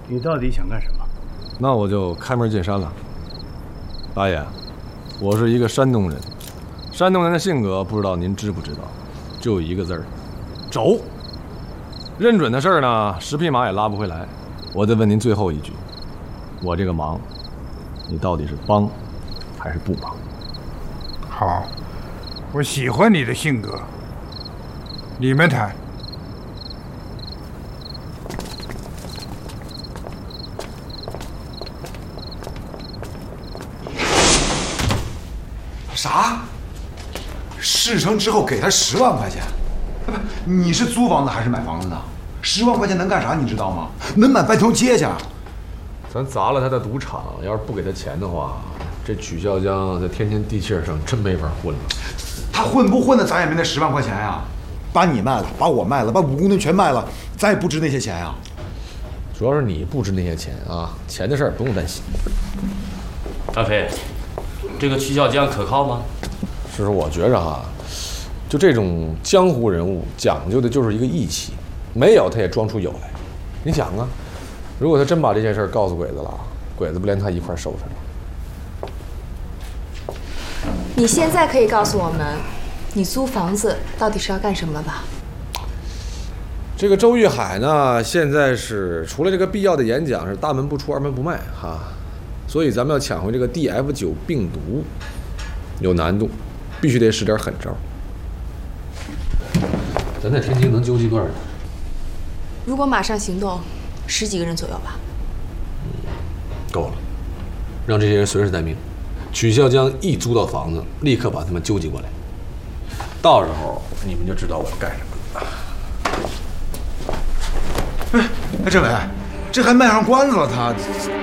你到底想干什么？ 那我就开门见山了。大爷，我是一个山东人，山东人的性格不知道您知不知道，就一个字儿，轴。认准的事儿呢，10匹马也拉不回来。我再问您最后一句，我这个忙，你到底是帮还是不帮？ 好，我喜欢你的性格。你们谈。 啥？事成之后给他10万块钱？不，你是租房子还是买房子呢？10万块钱能干啥？你知道吗？能买半条街去。 咱砸了他的赌场，要是不给他钱的话，这曲孝江在天津地气上真没法混了。 他混不混的，咱也没那10万块钱呀。把你卖了，把我卖了，把5公吨全卖了，咱也不值那些钱呀。 主要是你不值那些钱啊，钱的事儿不用担心。 阿飞，这个曲孝江可靠吗？ 是我觉着哈，就这种江湖人物讲究的就是一个义气，没有他也装出有来。你想啊，如果他真把这件事告诉鬼子了，鬼子不连他一块收拾了？ 你现在可以告诉我们，你租房子到底是要干什么了吧？ 这个周玉海呢，现在是除了这个必要的演讲是大门不出二门不迈哈，所以咱们要抢回这个 DF9 病毒有难度，必须得使点狠招。咱在天津能纠集多少人？ 如果马上行动，10几个人左右吧。 够了，让这些人随时待命。曲孝江一租到房子，立刻把他们纠集过来。到时候你们就知道我要干什么了。 哎，政委，这还卖上关子了，他